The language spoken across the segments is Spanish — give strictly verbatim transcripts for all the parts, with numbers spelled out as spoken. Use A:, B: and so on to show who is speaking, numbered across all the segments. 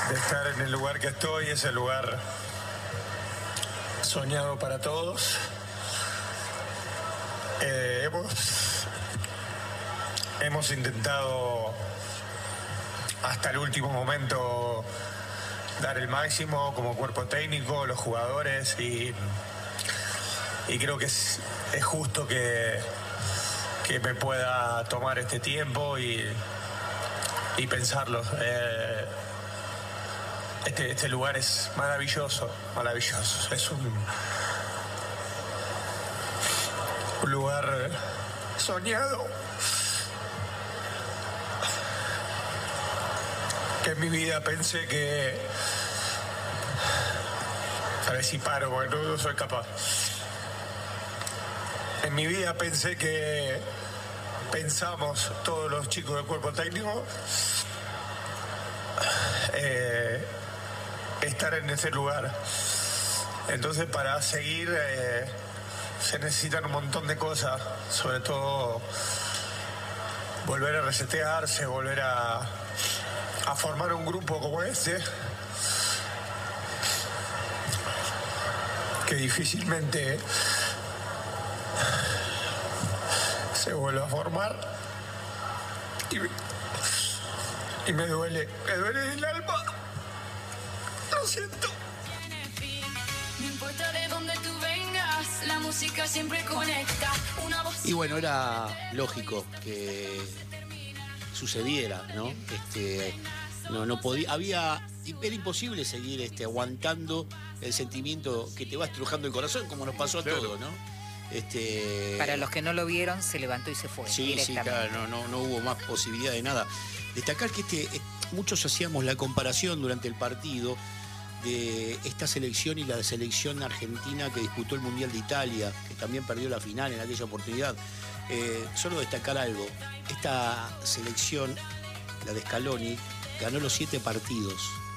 A: de estar en el lugar que estoy, ese lugar soñado para todos. Eh, hemos, hemos intentado hasta el último momento dar el máximo como cuerpo técnico, los jugadores, y, y creo que es, es justo que, que me pueda tomar este tiempo y, y pensarlo. Eh, este, este lugar es maravilloso, maravilloso. Es un, un lugar soñado que en mi vida pensé que... A ver si paro, porque no, no soy capaz. En mi vida pensé que pensamos todos los chicos del cuerpo técnico eh, estar en ese lugar. Entonces, para seguir eh, se necesitan un montón de cosas, sobre todo volver a resetearse, volver a, a formar un grupo como este, que difícilmente se vuelve a formar, y, y me duele, me duele el alma, lo siento.
B: No importa de dónde tú vengas, la música siempre conecta. Una voz...
C: Y bueno, era lógico que sucediera, ¿no? Este, no, no podía, había, era imposible seguir este, aguantando el sentimiento que te va estrujando el corazón, como nos pasó a
D: Claro.
C: todos, ¿no? Este,
E: Para los que no lo vieron, se levantó y se fue.
C: Sí, sí,
E: directamente.
C: claro, no, no, no hubo más posibilidad de nada. Destacar que este, eh, muchos hacíamos la comparación durante el partido de esta selección y la selección argentina que disputó el Mundial de Italia, que también perdió la final en aquella oportunidad. Eh, solo destacar algo, esta selección, la de Scaloni, ganó los siete partidos.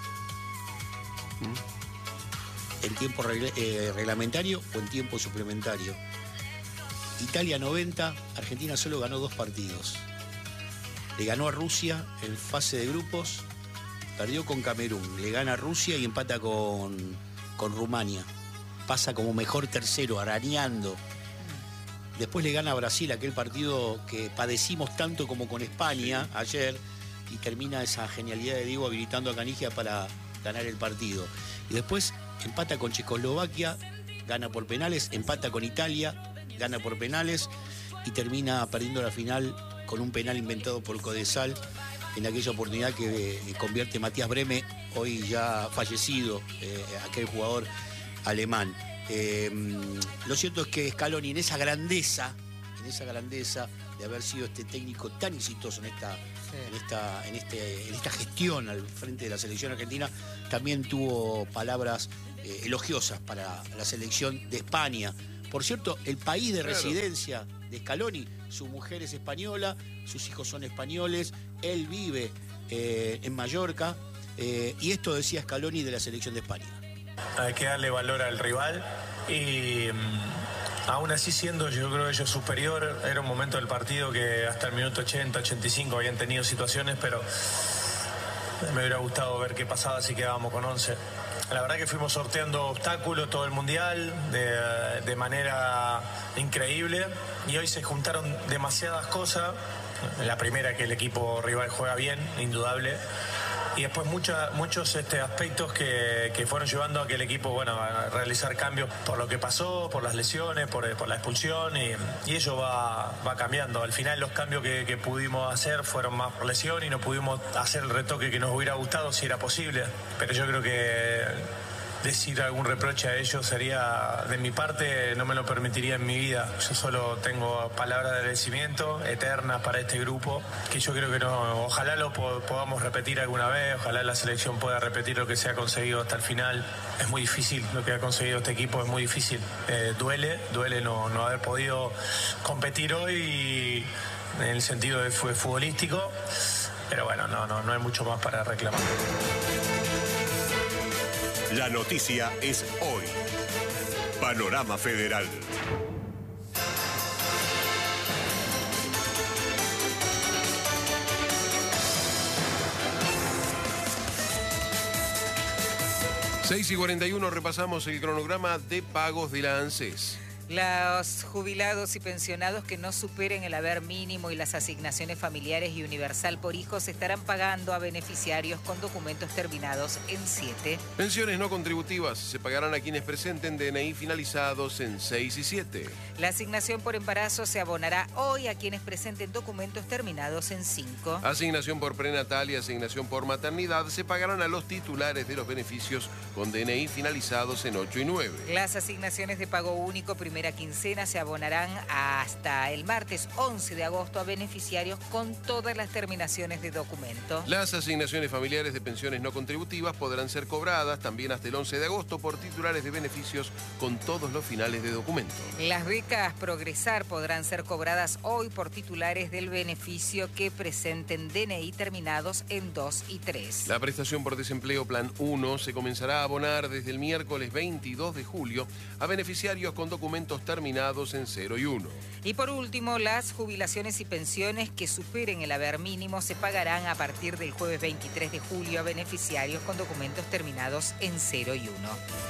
C: ¿Mm? En tiempo regle- eh, reglamentario o en tiempo suplementario. Italia noventa, Argentina solo ganó dos partidos. Le ganó a Rusia en fase de grupos, perdió con Camerún, le gana a Rusia y empata con, con Rumania. Pasa como mejor tercero, arañando. Después le gana a Brasil, aquel partido que padecimos tanto como con España ayer, y termina esa genialidad de Diego habilitando a Canigia para ganar el partido. Y después empata con Checoslovaquia, gana por penales, empata con Italia, gana por penales y termina perdiendo la final con un penal inventado por Codesal en aquella oportunidad que eh, convierte Matías Breme, hoy ya fallecido, eh, aquel jugador alemán. Eh, lo cierto es que Scaloni, en esa grandeza, en esa grandeza de haber sido este técnico tan exitoso en esta,
E: Sí.
C: en esta, en este, en esta gestión al frente de la selección argentina, también tuvo palabras eh, elogiosas para la selección de España. Por cierto, el país de
D: Claro.
C: residencia de Scaloni, su mujer es española, sus hijos son españoles, él vive eh, en Mallorca, eh, y esto decía Scaloni de la selección de España.
A: Hay que darle valor al rival y mm, aún así siendo yo creo ellos superior, era un momento del partido que hasta el minuto ochenta, ochenta y cinco habían tenido situaciones, pero me hubiera gustado ver qué pasaba si quedábamos con once. La verdad que fuimos sorteando obstáculos todo el mundial de, de manera increíble y hoy se juntaron demasiadas cosas. La primera, que el equipo rival juega bien, indudable. Y después mucha, muchos este, aspectos que, que fueron llevando a que el equipo, bueno, a realizar cambios por lo que pasó, por las lesiones, por, por la expulsión, y, y ello va, va cambiando. Al final los cambios que, que pudimos hacer fueron más por lesión y no pudimos hacer el retoque que nos hubiera gustado si era posible. Pero yo creo que decir algún reproche a ellos sería, de mi parte, no me lo permitiría en mi vida. Yo solo tengo palabras de agradecimiento eternas para este grupo, que yo creo que no, ojalá lo po- podamos repetir alguna vez, ojalá la selección pueda repetir lo que se ha conseguido hasta el final. Es muy difícil lo que ha conseguido este equipo, es muy difícil. Eh, duele, duele no, no haber podido competir hoy en el sentido de fue futbolístico, pero bueno, no, no, no hay mucho más para reclamar.
D: La noticia es hoy. Panorama Federal.
F: seis y cuarenta y uno repasamos el cronograma de pagos de la ANSES.
E: Los jubilados y pensionados que no superen el haber mínimo y las asignaciones familiares y universal por hijos estarán pagando a beneficiarios con documentos terminados en siete.
F: Pensiones no contributivas se pagarán a quienes presenten D N I finalizados en seis y siete.
E: La asignación por embarazo se abonará hoy a quienes presenten documentos terminados en cinco.
F: Asignación por prenatal y asignación por maternidad se pagarán a los titulares de los beneficios con D N I finalizados en ocho y nueve.
E: Las asignaciones de pago único primera quincena se abonarán hasta el martes once de agosto a beneficiarios con todas las terminaciones de documento.
F: Las asignaciones familiares de pensiones no contributivas podrán ser cobradas también hasta el once de agosto por titulares de beneficios con todos los finales de documento.
E: Las becas Progresar podrán ser cobradas hoy por titulares del beneficio que presenten D N I terminados en dos y tres.
F: La prestación por desempleo Plan uno se comenzará a abonar desde el miércoles veintidós de julio a beneficiarios con documentos terminados en cero y uno.
E: Y por último, las jubilaciones y pensiones que superen el haber mínimo se pagarán a partir del jueves veintitrés de julio a beneficiarios con documentos terminados en cero y uno.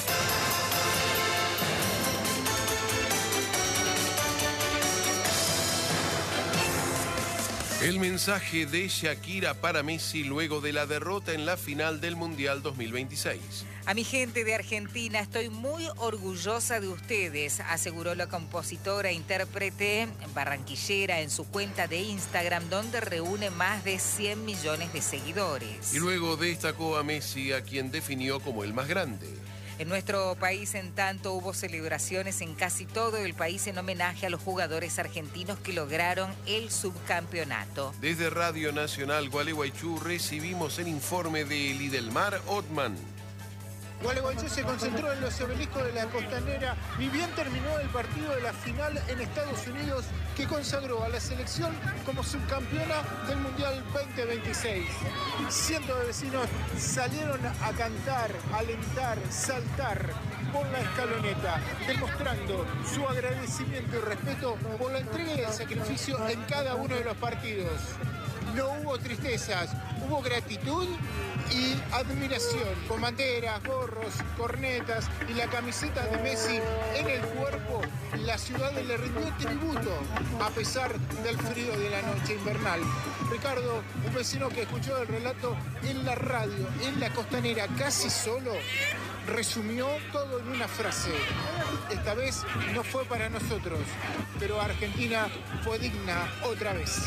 F: El mensaje de Shakira para Messi luego de la derrota en la final del Mundial dos mil veintiséis.
E: A mi gente de Argentina, estoy muy orgullosa de ustedes, aseguró la compositora e intérprete barranquillera en su cuenta de Instagram, donde reúne más de cien millones de seguidores.
F: Y luego destacó a Messi, a quien definió como el más grande.
E: En nuestro país, en tanto, hubo celebraciones en casi todo el país en homenaje a los jugadores argentinos que lograron el subcampeonato.
F: Desde Radio Nacional Gualeguaychú recibimos el informe de Lidelmar Othman.
G: Gualeguaychú se concentró en los obeliscos de la Costanera, ni bien terminó el partido de la final en Estados Unidos que consagró a la selección como subcampeona del Mundial veinte veintiséis. Cientos de vecinos salieron a cantar, alentar, saltar por la escaloneta, demostrando su agradecimiento y respeto por la entrega y el sacrificio en cada uno de los partidos. No hubo tristezas, hubo gratitud y admiración, con banderas, gorros, cornetas y la camiseta de Messi en el cuerpo. La ciudad le rindió tributo a pesar del frío de la noche invernal. Ricardo, un vecino que escuchó el relato en la radio, en la Costanera, casi solo, resumió todo en una frase. Esta vez no fue para nosotros, pero Argentina fue digna otra vez.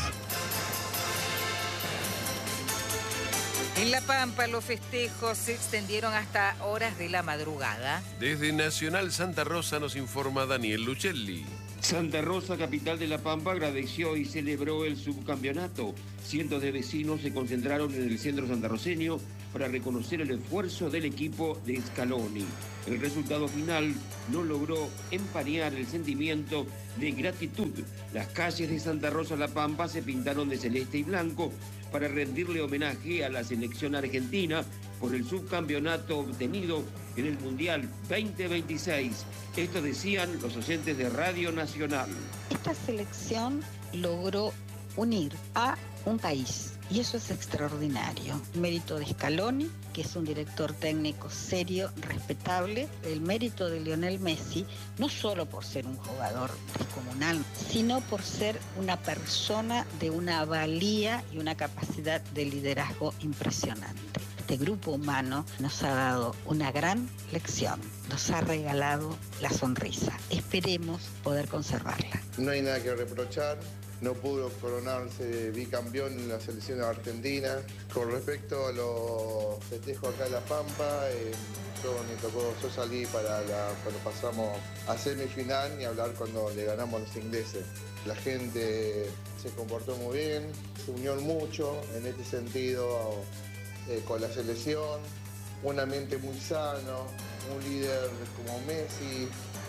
E: En La Pampa, los festejos se extendieron hasta horas de la madrugada.
F: Desde Nacional Santa Rosa nos informa Daniel Luchelli.
H: Santa Rosa, capital de La Pampa, agradeció y celebró el subcampeonato. Cientos de vecinos se concentraron en el centro santarroceño para reconocer el esfuerzo del equipo de Scaloni. El resultado final no logró empañar el sentimiento de gratitud. Las calles de Santa Rosa, La Pampa, se pintaron de celeste y blanco para rendirle homenaje a la selección argentina por el subcampeonato obtenido en el Mundial veinte veintiséis. Esto decían los oyentes de Radio Nacional.
I: Esta selección logró unir a un país y eso es extraordinario. El mérito de Scaloni, que es un director técnico serio, respetable. El mérito de Lionel Messi, no solo por ser un jugador descomunal, sino por ser una persona de una valía y una capacidad de liderazgo impresionante. Este grupo humano nos ha dado una gran lección, nos ha regalado la sonrisa. Esperemos poder conservarla.
J: No hay nada que reprochar. No pudo coronarse bicampeón en la selección argentina. Con respecto a los festejos acá en La Pampa, eh, yo me tocó, yo salí para la, cuando pasamos a semifinal y hablar cuando le ganamos a los ingleses. La gente se comportó muy bien, se unió mucho en este sentido eh, con la selección, un ambiente muy sano, un líder como Messi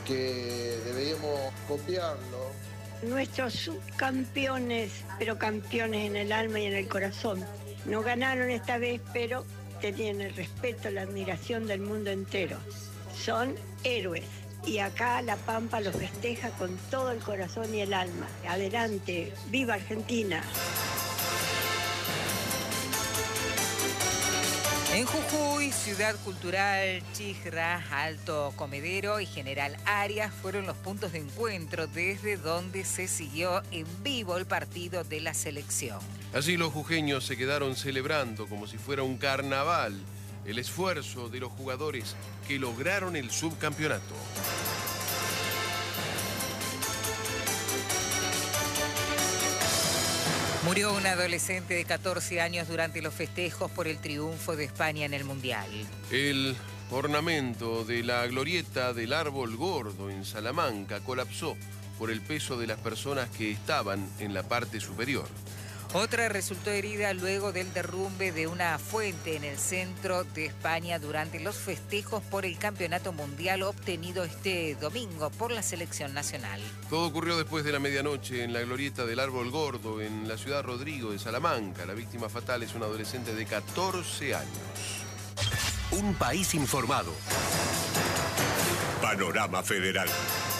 J: que deberíamos copiarlo.
K: Nuestros subcampeones, pero campeones en el alma y en el corazón. No ganaron esta vez, pero tenían el respeto, la admiración del mundo entero. Son héroes. Y acá La Pampa los festeja con todo el corazón y el alma. Adelante, ¡viva Argentina!
E: En Jujuy, Ciudad Cultural, Chijra, Alto Comedero y General Arias fueron los puntos de encuentro desde donde se siguió en vivo el partido de la selección.
F: Allí los jujeños se quedaron celebrando como si fuera un carnaval el esfuerzo de los jugadores que lograron el subcampeonato.
E: Murió un adolescente de catorce años durante los festejos por el triunfo de España en el Mundial.
F: El ornamento de la glorieta del Árbol Gordo en Salamanca colapsó por el peso de las personas que estaban en la parte superior.
E: Otra resultó herida luego del derrumbe de una fuente en el centro de España durante los festejos por el Campeonato Mundial obtenido este domingo por la selección nacional.
F: Todo ocurrió después de la medianoche en la glorieta del Árbol Gordo en la ciudad Rodrigo de Salamanca. La víctima fatal es un adolescente de catorce años.
D: Un país informado. Panorama Federal.